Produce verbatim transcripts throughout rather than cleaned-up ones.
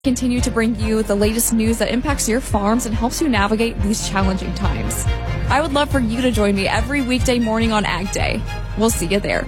Continue to bring you the latest news that impacts your farms and helps you navigate these challenging times. I would love for you to join me every weekday morning on Ag Day. We'll see you there.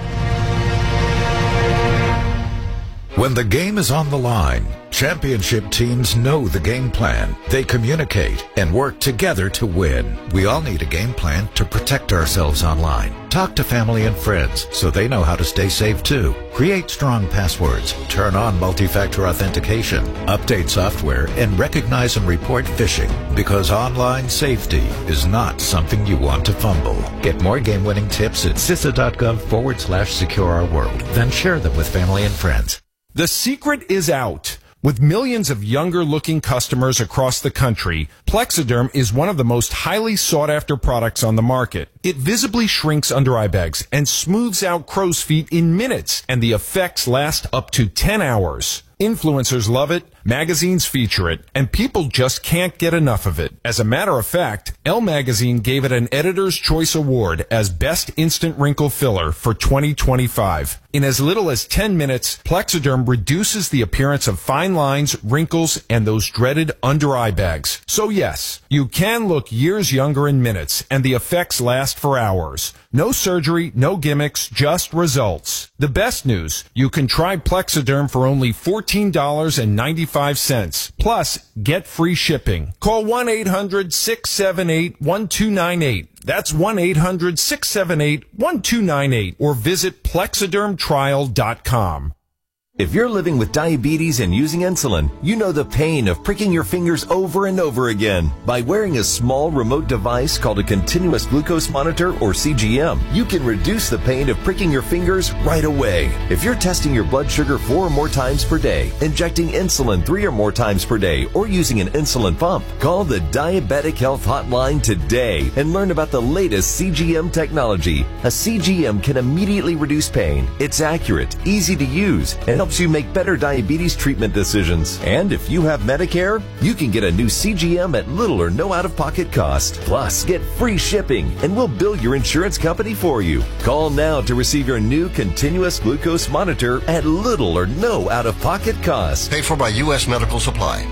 When the game is on the line, championship teams know the game plan. They communicate and work together to win. We all need a game plan to protect ourselves online. Talk to family and friends so they know how to stay safe too. Create strong passwords, turn on multi-factor authentication, update software, and recognize and report phishing, because online safety is not something you want to fumble. Get more game-winning tips at C I S A dot gov forward slash secure our world. Then share them with family and friends. The secret is out. With millions of younger-looking customers across the country, Plexiderm is one of the most highly sought-after products on the market. It visibly shrinks under eye bags and smooths out crow's feet in minutes, and the effects last up to ten hours. Influencers love it, magazines feature it, and people just can't get enough of it. As a matter of fact, Elle Magazine gave it an Editor's Choice Award as Best Instant Wrinkle Filler for twenty twenty-five. In as little as ten minutes, Plexiderm reduces the appearance of fine lines, wrinkles, and those dreaded under-eye bags. So yes, you can look years younger in minutes, and the effects last for hours. No surgery, no gimmicks, just results. The best news, you can try Plexiderm for only fourteen dollars and ninety-five cents. Plus, get free shipping. Call one eight hundred six seven eight one two nine eight. That's one eight hundred six seven eight one two nine eight. Or visit plexiderm trial dot com. If you're living with diabetes and using insulin, you know the pain of pricking your fingers over and over again. By wearing a small remote device called a continuous glucose monitor, or C G M, you can reduce the pain of pricking your fingers right away. If you're testing your blood sugar four or more times per day, injecting insulin three or more times per day, or using an insulin pump, call the Diabetic Health Hotline today and learn about the latest C G M technology. A C G M can immediately reduce pain. It's accurate, easy to use, and helps you make better diabetes treatment decisions. And if you have Medicare, you can get a new C G M at little or no out-of-pocket cost. Plus, get free shipping, and we'll bill your insurance company for you. Call now to receive your new continuous glucose monitor at little or no out-of-pocket cost. Paid for by U S Medical Supply.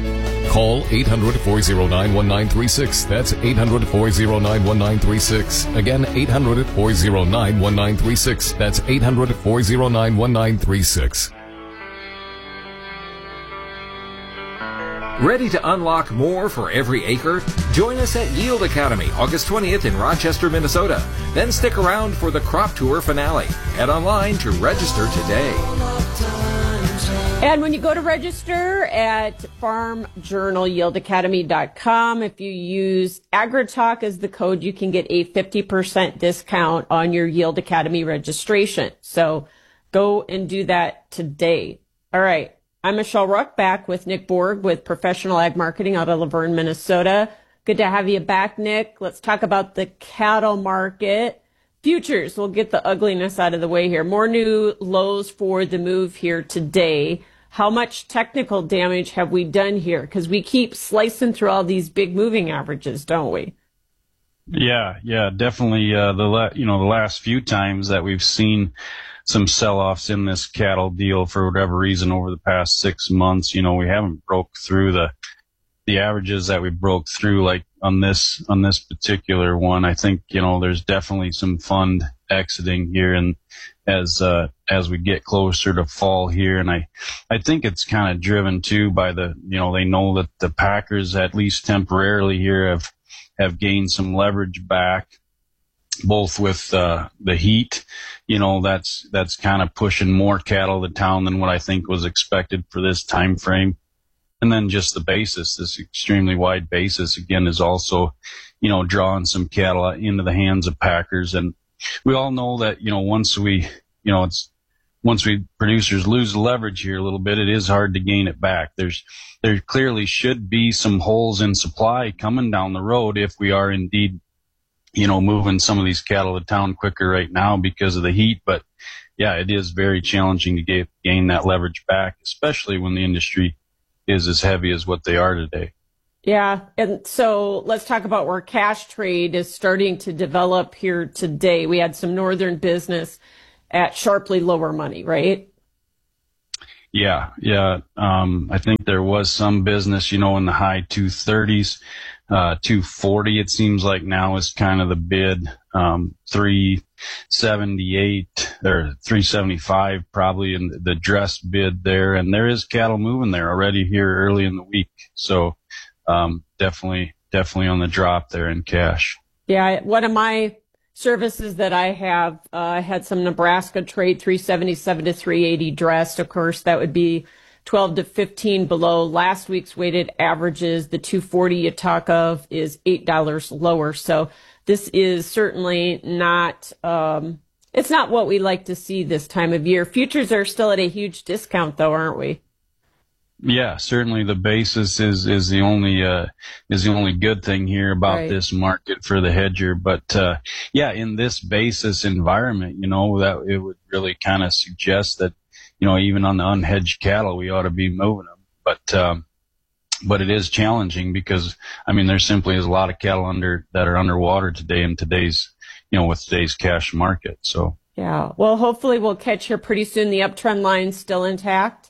Call eight hundred four oh nine one nine three six. That's eight hundred four oh nine one nine three six. Again, eight hundred four oh nine one nine three six. That's eight hundred four oh nine one nine three six. Ready to unlock more for every acre? Join us at Yield Academy, August twentieth in Rochester, Minnesota. Then stick around for the Crop Tour finale. Head online to register today. And when you go to register at farm journal yield academy dot com, if you use AgriTalk as the code, you can get a fifty percent discount on your Yield Academy registration. So go and do that today. All right. I'm Michelle Ruck, back with Nick Borg with Professional Ag Marketing out of Laverne, Minnesota. Good to have you back, Nick. Let's talk about the cattle market. Futures, we'll get the ugliness out of the way here. More new lows for the move here today. How much technical damage have we done here? Because we keep slicing through all these big moving averages, don't we? Yeah, yeah, definitely. Uh, the la- you know the last few times that we've seen some sell-offs in this cattle deal for whatever reason over the past six months, you know, we haven't broke through the the averages that we broke through, like on this on this particular one. I think, you know, there's definitely some fund exiting here, and as uh as we get closer to fall here, and I I think it's kind of driven too by the, you know, they know that the Packers, at least temporarily here, have have gained some leverage back, both with uh the heat. You know, that's that's kind of pushing more cattle to town than what I think was expected for this time frame. And then just the basis, this extremely wide basis, again, is also, you know, drawing some cattle into the hands of packers. And we all know that, you know, once we, you know, it's once we producers lose the leverage here a little bit, it is hard to gain it back. There's there clearly should be some holes in supply coming down the road if we are indeed, you know, moving some of these cattle to town quicker right now because of the heat. But yeah, it is very challenging to get, gain that leverage back, especially when the industry is as heavy as what they are today. Yeah. And so let's talk about where cash trade is starting to develop here today. We had some northern business at sharply lower money, right? Yeah, yeah. Um, I think there was some business, you know, in the high two thirties, uh, two forty. It seems like now is kind of the bid. Um, three seventy-eight or three seventy-five probably in the dress bid there. And there is cattle moving there already here early in the week. So, um, definitely, definitely on the drop there in cash. Yeah. One of my services that I have, uh, had some Nebraska trade three seventy-seven to three eighty dressed. Of course, that would be twelve to fifteen below last week's weighted averages. The two forty you talk of is eight dollars lower. So this is certainly not, um, it's not what we like to see this time of year. Futures are still at a huge discount though, aren't we? Yeah, certainly the basis is, is the only, uh, is the only good thing here about Right. this market for the hedger. But, uh, yeah, in this basis environment, you know, that it would really kind of suggest that, you know, even on the unhedged cattle, we ought to be moving them. But, um, but it is challenging because, I mean, there simply is a lot of cattle under, that are underwater today in today's, you know, with today's cash market. So. Yeah. Well, hopefully we'll catch here pretty soon. The uptrend line's still intact.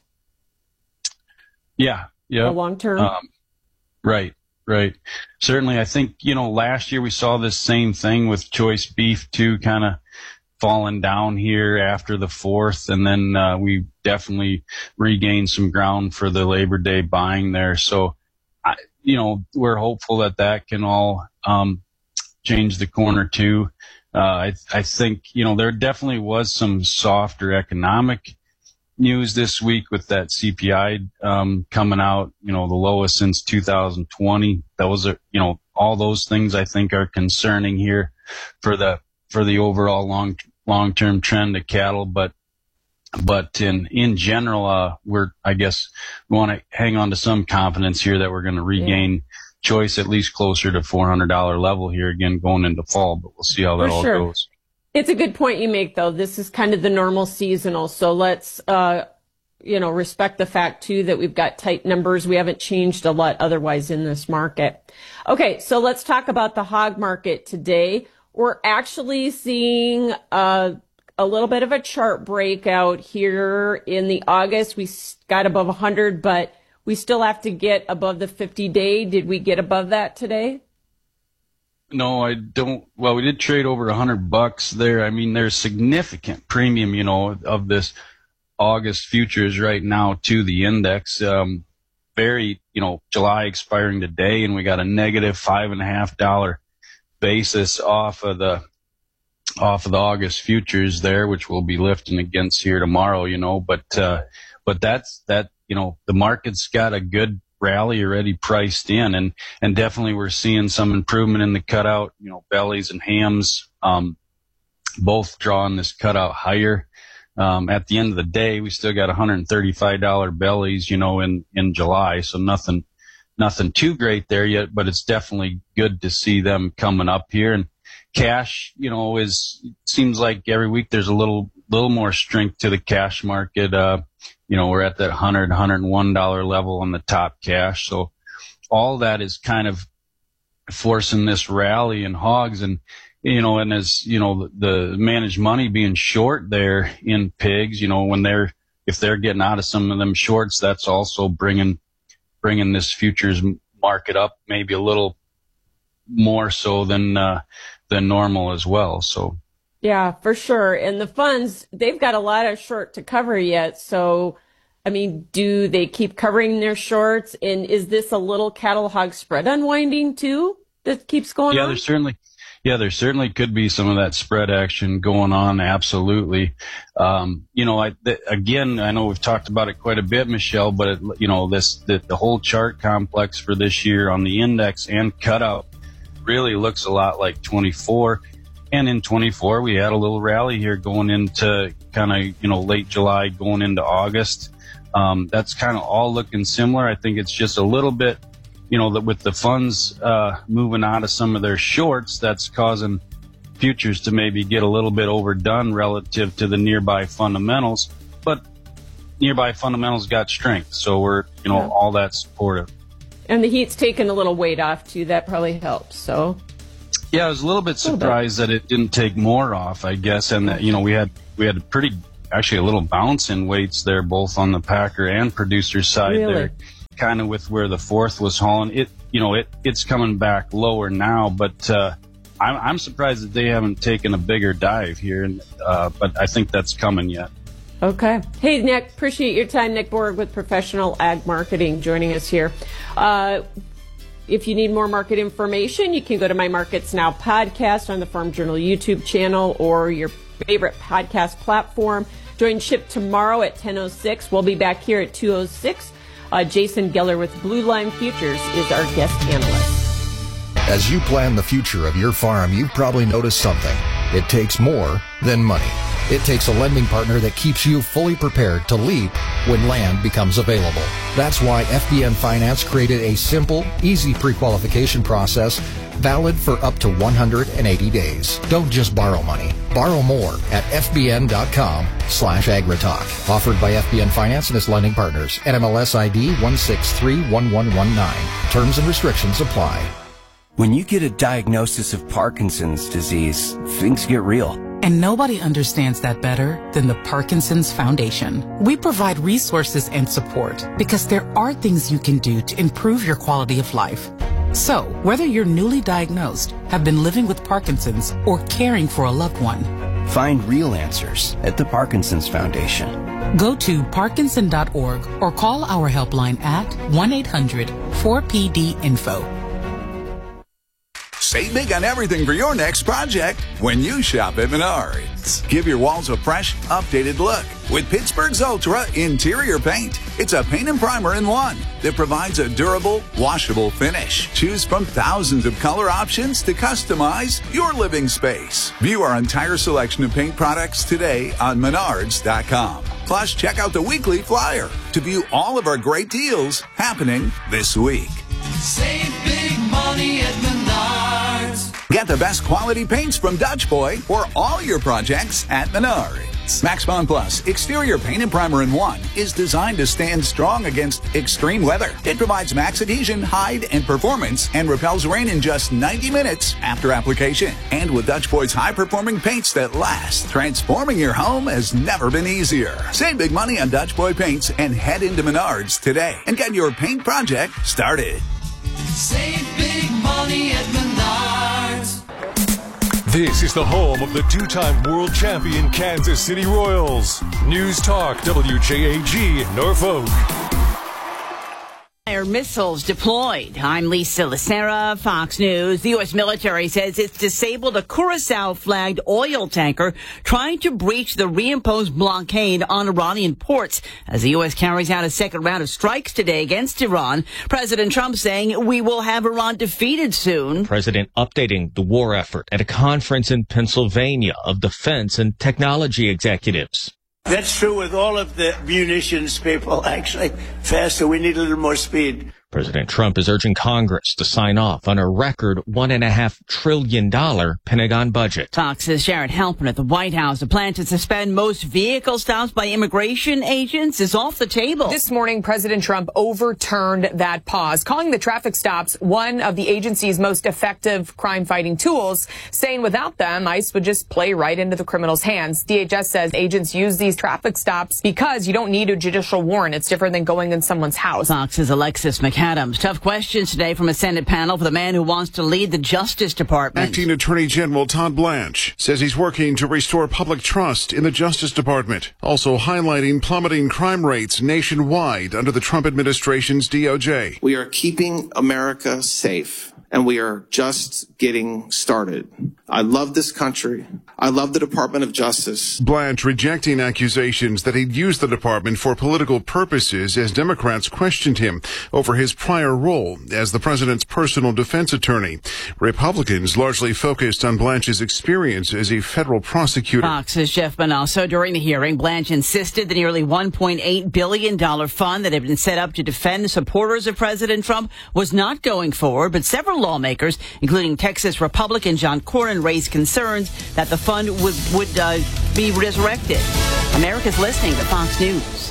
Yeah. Yeah. The long term. Um, right. Right. Certainly. I think, you know, last year we saw this same thing with choice beef too, kind of falling down here after the fourth. And then, uh, we definitely regained some ground for the Labor Day buying there. So, I, you know, we're hopeful that that can all, um, change the corner too. Uh, I, I think, you know, there definitely was some softer economic news this week with that C P I, um, coming out, you know, the lowest since two thousand twenty. That was, a, you know, all those things I think are concerning here for the, for the overall long, long-term trend of cattle. But, but in, in general, uh, we're, I guess we want to hang on to some confidence here that we're going to regain yeah. choice at least closer to four hundred dollars level here again going into fall, but we'll see how that for all sure. goes. It's a good point you make, though. This is kind of the normal seasonal. So let's, uh, you know, respect the fact, too, that we've got tight numbers. We haven't changed a lot otherwise in this market. Okay, so let's talk about the hog market today. We're actually seeing uh, a little bit of a chart breakout here in the August. We got above one hundred, but we still have to get above the fifty-day. Did we get above that today? No, I don't. Well, we did trade over a hundred bucks there. I mean, there's significant premium, you know, of this August futures right now to the index. Um, very, you know, July expiring today, and we got a negative five and a half dollar basis off of the off of the August futures there, which we'll be lifting against here tomorrow, you know. But uh, but that's that. You know, the market's got a good rally already priced in, and and definitely we're seeing some improvement in the cutout, you know, bellies and hams, um, both drawing this cutout higher. Um, at the end of the day, we still got one hundred thirty-five dollars bellies, you know, in, in July. So nothing, nothing too great there yet, but it's definitely good to see them coming up here. And cash, you know, is, seems like every week there's a little, little more strength to the cash market. Uh, You know, we're at that one hundred, one hundred one dollars level on the top cash. So all that is kind of forcing this rally in hogs. And, you know, and as, you know, the, the managed money being short there in pigs, you know, when they're, if they're getting out of some of them shorts, that's also bringing, bringing this futures market up maybe a little more so than, uh, than normal as well. So. Yeah, for sure. And the funds, they've got a lot of short to cover yet. So, I mean, do they keep covering their shorts? And is this a little cattle hog spread unwinding too that keeps going yeah, on? Yeah, there's certainly, yeah, there certainly could be some of that spread action going on. Absolutely. Um, you know, I, th- again, I know we've talked about it quite a bit, Michelle, but it, you know, this, the, the whole chart complex for this year on the index and cutout really looks a lot like twenty-four. And in twenty-four, we had a little rally here going into kind of, you know, late July, going into August. Um, that's kind of all looking similar. I think it's just a little bit, you know, that with the funds uh, moving out of some of their shorts, that's causing futures to maybe get a little bit overdone relative to the nearby fundamentals. But nearby fundamentals got strength. So we're, you know, yeah. all that supportive. And the heat's taken a little weight off, too. That probably helps. So. Yeah, I was a little bit surprised that it didn't take more off, I guess, and that, you know, we had we had a pretty actually a little bounce in weights there, both on the packer and producer side Really? there, kind of with where the fourth was hauling. It, you know, it it's coming back lower now, but uh, I'm, I'm surprised that they haven't taken a bigger dive here, and, uh, but I think that's coming yet. Okay. Hey, Nick, appreciate your time. Nick Borg with Professional Ag Marketing joining us here. Uh, if you need more market information, you can go to My Markets Now podcast on the Farm Journal YouTube channel or your favorite podcast platform. Join Chip tomorrow at ten oh six. We'll be back here at two oh six. Uh, Jason Geller with Blue Line Futures is our guest analyst. As you plan the future of your farm, you've probably noticed something. It takes more than money. It takes a lending partner that keeps you fully prepared to leap when land becomes available. That's why F B N Finance created a simple, easy pre-qualification process valid for up to one hundred eighty days. Don't just borrow money. Borrow more at fbn.com slash agritalk. Offered by F B N Finance and its lending partners. N M L S I D one six three one one one nine. Terms and restrictions apply. When you get a diagnosis of Parkinson's disease, things get real. And nobody understands that better than the Parkinson's Foundation. We provide resources and support because there are things you can do to improve your quality of life. So, whether you're newly diagnosed, have been living with Parkinson's, or caring for a loved one, find real answers at the Parkinson's Foundation. Go to parkinson dot org or call our helpline at one eight hundred four P D info. Save big on everything for your next project when you shop at Menards. Give your walls a fresh, updated look with Pittsburgh's Ultra Interior Paint. It's a paint and primer in one that provides a durable, washable finish. Choose from thousands of color options to customize your living space. View our entire selection of paint products today on menards dot com. Plus, check out the weekly flyer to view all of our great deals happening this week. Save big money at Menards. Get the best quality paints from Dutch Boy for all your projects at Menards. MaxBond Plus Exterior Paint and Primer in one is designed to stand strong against extreme weather. It provides max adhesion, hide, and performance and repels rain in just ninety minutes after application. And with Dutch Boy's high-performing paints that last, transforming your home has never been easier. Save big money on Dutch Boy paints and head into Menards today and get your paint project started. Save big money at Menards. This is the home of the two-time world champion Kansas City Royals. News Talk W J A G Norfolk. Missiles deployed. I'm Lisa Lacera, Fox News. The U S military says it's disabled a Curacao-flagged oil tanker trying to breach the reimposed blockade on Iranian ports as the U S carries out a second round of strikes today against Iran. President Trump saying we will have Iran defeated soon. President updating the war effort at a conference in Pennsylvania of defense and technology executives. That's true with all of the munitions people, actually. Faster, we need a little more speed. President Trump is urging Congress to sign off on a record one and a half trillion dollar Pentagon budget. Fox's Sharon Halpern at the White House. The plan to suspend most vehicle stops by immigration agents is off the table. This morning, President Trump overturned that pause, calling the traffic stops one of the agency's most effective crime-fighting tools, saying without them, ICE would just play right into the criminals' hands. D H S says agents use these traffic stops because you don't need a judicial warrant. It's different than going in someone's house. Fox's Alexis McAdams. Tough questions today from a Senate panel for the man who wants to lead the Justice Department. Acting Attorney General Todd Blanche says he's working to restore public trust in the Justice Department, also highlighting plummeting crime rates nationwide under the Trump administration's D O J. We are keeping America safe, and we are just getting started. I love this country. I love the Department of Justice. Blanche rejecting accusations that he'd used the department for political purposes as Democrats questioned him over his prior role as the president's personal defense attorney. Republicans largely focused on Blanche's experience as a federal prosecutor. Fox's Jeff Manasso. During the hearing, Blanche insisted the nearly one point eight billion dollars fund that had been set up to defend supporters of President Trump was not going forward, but several lawmakers, including Texas Republican John Cornyn, raised concerns that the fund would, would uh, be resurrected. America's listening to Fox News.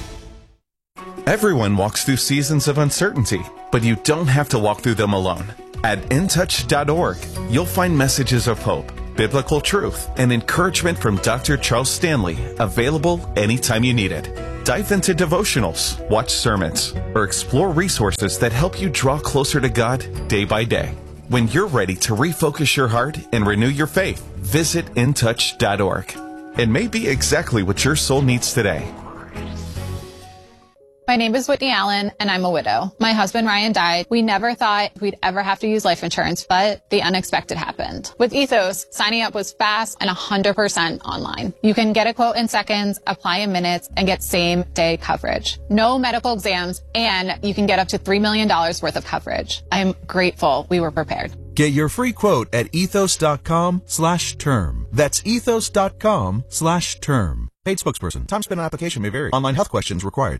Everyone walks through seasons of uncertainty, but you don't have to walk through them alone. At in touch dot org, you'll find messages of hope, biblical truth, and encouragement from Doctor Charles Stanley, available anytime you need it. Dive into devotionals, watch sermons, or explore resources that help you draw closer to God day by day. When you're ready to refocus your heart and renew your faith, visit in touch dot org. It may be exactly what your soul needs today. My name is Whitney Allen, and I'm a widow. My husband, Ryan, died. We never thought we'd ever have to use life insurance, but the unexpected happened. With Ethos, signing up was fast and one hundred percent online. You can get a quote in seconds, apply in minutes, and get same-day coverage. No medical exams, and you can get up to three million dollars worth of coverage. I'm grateful we were prepared. Get your free quote at ethos.com slash term. That's ethos.com slash term. Paid spokesperson. Time spent on application may vary. Online health questions required.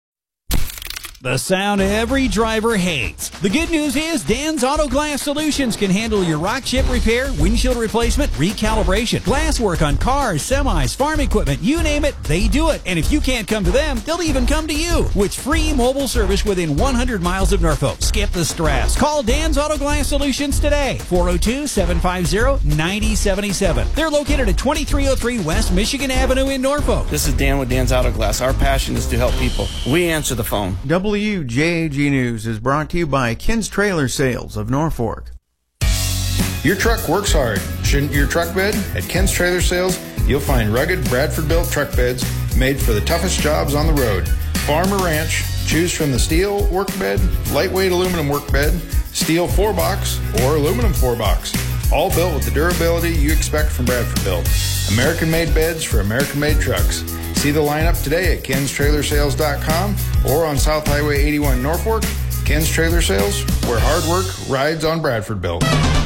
The sound every driver hates. The good news is Dan's Auto Glass Solutions can handle your rock chip repair, windshield replacement, recalibration, glass work on cars, semis, farm equipment, you name it, they do it. And if you can't come to them, they'll even come to you with free mobile service within one hundred miles of Norfolk. Skip the stress. Call Dan's Auto Glass Solutions today. four oh two, seven five zero, nine oh seven seven. They're located at twenty-three oh three West Michigan Avenue in Norfolk. This is Dan with Dan's Auto Glass. Our passion is to help people. We answer the phone. W J A G News is brought to you by Ken's Trailer Sales of Norfolk. Your truck works hard, shouldn't your truck bed? At Ken's Trailer Sales, you'll find rugged Bradford-built truck beds made for the toughest jobs on the road. Farm or ranch, choose from the steel work bed, lightweight aluminum work bed, steel four box, or aluminum four box. All built with the durability you expect from Bradford-built. American-made beds for American-made trucks. See the lineup today at kens trailer sales dot com or on South Highway eighty-one Norfolk. Ken's Trailer Sales, where hard work rides on Bradford-built.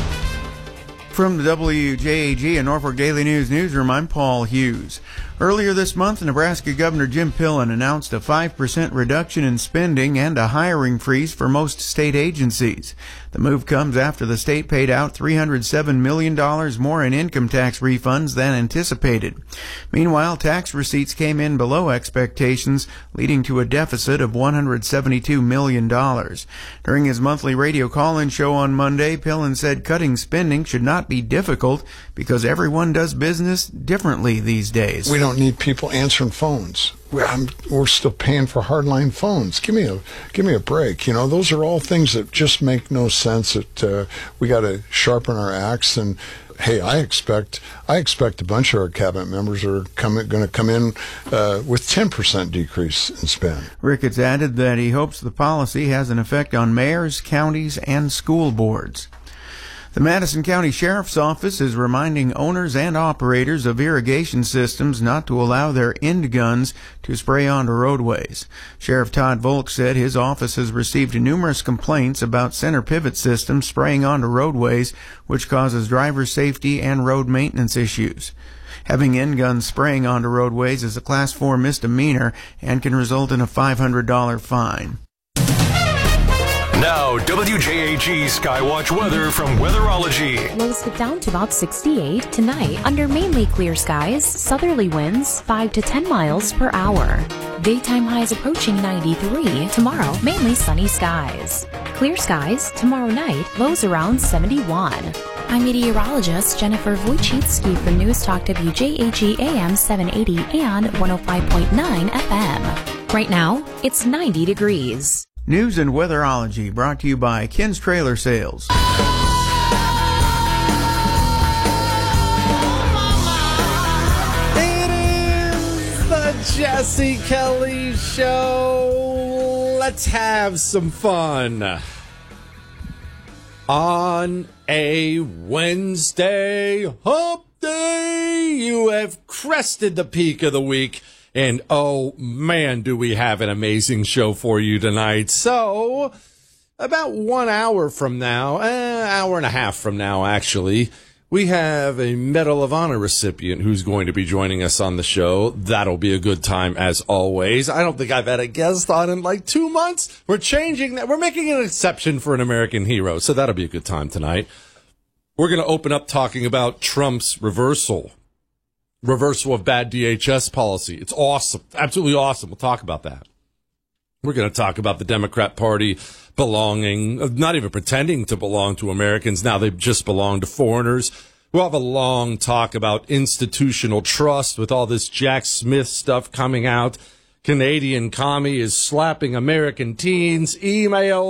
From the W J A G and Norfolk Daily News newsroom, I'm Paul Hughes. Earlier this month, Nebraska Governor Jim Pillen announced a five percent reduction in spending and a hiring freeze for most state agencies. The move comes after the state paid out three hundred seven million dollars more in income tax refunds than anticipated. Meanwhile, tax receipts came in below expectations, leading to a deficit of one hundred seventy-two million dollars. During his monthly radio call-in show on Monday, Pillen said cutting spending should not be difficult because everyone does business differently these days. We don't need people answering phones. We're, I'm, we're still paying for hardline phones. Give me a give me a break. You know, those are all things that just make no sense. That uh, we got to sharpen our axe. And hey, I expect I expect a bunch of our cabinet members are coming going to come in uh, with ten percent decrease in spend. Ricketts added that he hopes the policy has an effect on mayors, counties, and school boards. The Madison County Sheriff's Office is reminding owners and operators of irrigation systems not to allow their end guns to spray onto roadways. Sheriff Todd Volk said his office has received numerous complaints about center pivot systems spraying onto roadways, which causes driver safety and road maintenance issues. Having end guns spraying onto roadways is a Class four misdemeanor and can result in a five hundred dollars fine. Now, W J A G Skywatch weather from Weatherology. Lows get down to about sixty-eight tonight under mainly clear skies, southerly winds five to ten miles per hour. Daytime highs approaching ninety-three. Tomorrow, mainly sunny skies. Clear skies tomorrow night, lows around seventy-one. I'm meteorologist Jennifer Wojcicki for News Talk W J A G A M seven eighty and one oh five point nine F M. Right now, it's ninety degrees. News and Weatherology brought to you by Ken's Trailer Sales. It is the Jesse Kelly Show. Let's have some fun. On a Wednesday hump day, you have crested the peak of the week. And, oh, man, do we have an amazing show for you tonight. So, about one hour from now, an eh, hour and a half from now, actually, we have a Medal of Honor recipient who's going to be joining us on the show. That'll be a good time, as always. I don't think I've had a guest on in like two months. We're changing that. We're making an exception for an American hero, so that'll be a good time tonight. We're going to open up talking about Trump's reversal. Reversal of bad D H S policy. It's awesome. Absolutely awesome. We'll talk about that. We're going to talk about the Democrat Party belonging, not even pretending to belong to Americans. Now they just belong to foreigners. We'll have a long talk about institutional trust with all this Jack Smith stuff coming out. Canadian commie is slapping American teens. Email